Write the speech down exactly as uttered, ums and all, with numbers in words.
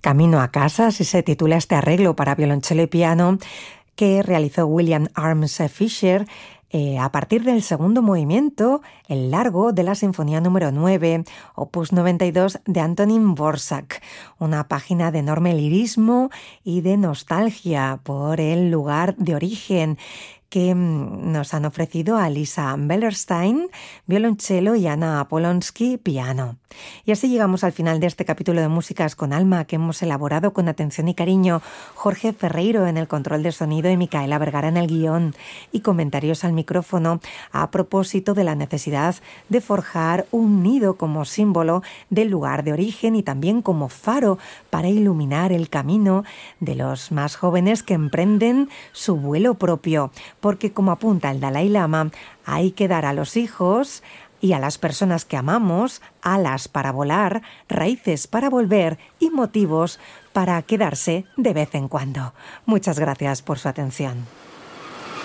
Camino a casa, así se titula este arreglo para violonchelo y piano que realizó William Arms Fisher eh, a partir del segundo movimiento, el largo de la Sinfonía número nueve, opus noventa y dos de Antonín Dvořák, una página de enorme lirismo y de nostalgia por el lugar de origen que nos han ofrecido a Lisa Bellerstein, violonchelo, y Anna Polonsky, piano. Y así llegamos al final de este capítulo de Músicas con Alma, que hemos elaborado con atención y cariño Jorge Ferreiro en el control de sonido y Micaela Vergara en el guión, y comentarios al micrófono a propósito de la necesidad de forjar un nido como símbolo del lugar de origen y también como faro para iluminar el camino de los más jóvenes que emprenden su vuelo propio. Porque, como apunta el Dalai Lama, hay que dar a los hijos y a las personas que amamos alas para volar, raíces para volver y motivos para quedarse de vez en cuando. Muchas gracias por su atención.